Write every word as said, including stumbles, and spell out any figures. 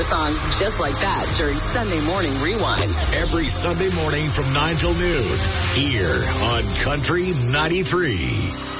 songs just like that during Sunday Morning Rewind. Every Sunday morning from nine till noon here on Country ninety-three.